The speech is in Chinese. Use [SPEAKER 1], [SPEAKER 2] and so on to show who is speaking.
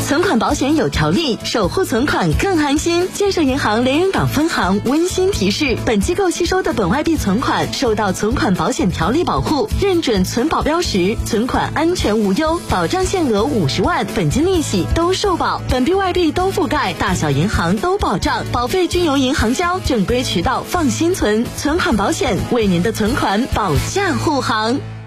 [SPEAKER 1] 存款保险有条例，守护存款更安心。建设银行连云港分行温馨提示：本机构吸收的本外币存款受到存款保险条例保护，认准存保标识，存款安全无忧，保障限额50万，本金利息都受保，本币外币都覆盖，大小银行都保障，保费均由银行交，正规渠道放心存。存款保险为您的存款保驾护航。